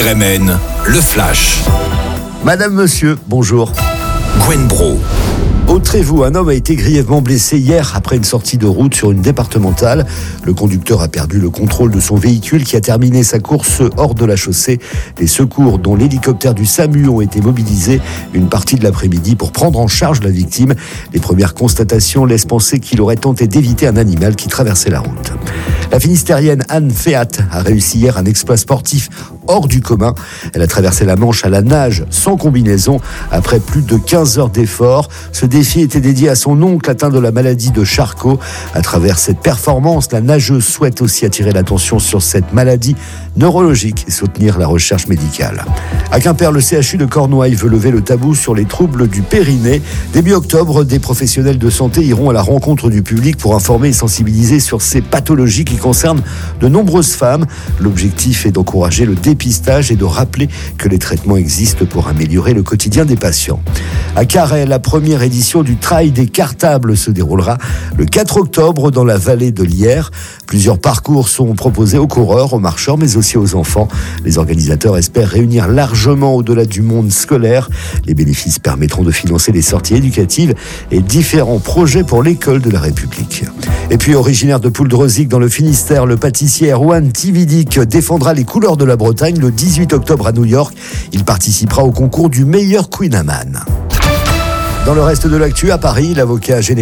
RMN, le Flash. Madame, monsieur, bonjour. Gwen Bro. Au Trévoux, un homme a été grièvement blessé hier après une sortie de route sur une départementale. Le conducteur a perdu le contrôle de son véhicule qui a terminé sa course hors de la chaussée. Les secours, dont l'hélicoptère du SAMU, ont été mobilisés une partie de l'après-midi pour prendre en charge la victime. Les premières constatations laissent penser qu'il aurait tenté d'éviter un animal qui traversait la route. La Finistérienne Anne Féat a réussi hier un exploit sportif hors du commun. Elle a traversé la Manche à la nage sans combinaison après plus de 15 heures d'efforts. Ce défi était dédié à son oncle atteint de la maladie de Charcot. À travers cette performance, la nageuse souhaite aussi attirer l'attention sur cette maladie neurologique et soutenir la recherche médicale. À Quimper, le CHU de Cornouailles veut lever le tabou sur les troubles du périnée. Début octobre, des professionnels de santé iront à la rencontre du public pour informer et sensibiliser sur ces pathologies qui concernent de nombreuses femmes. L'objectif est d'encourager le dépistage et de rappeler que les traitements existent pour améliorer le quotidien des patients. À Carhaix, la première édition du Trail des Cartables se déroulera le 4 octobre dans la vallée de l'Yerre. Plusieurs parcours sont proposés aux coureurs, aux marcheurs, mais aussi aux enfants. Les organisateurs espèrent réunir largement au-delà du monde scolaire. Les bénéfices permettront de financer les sorties éducatives et différents projets pour l'école de la République. Et puis, originaire de Pouldreuzic dans le Finistère, le pâtissier Erwan Tividic défendra les couleurs de la Bretagne le 18 octobre à New York. Il participera au concours du meilleur Queen Amman. Dans le reste de l'actu, à Paris, l'avocat général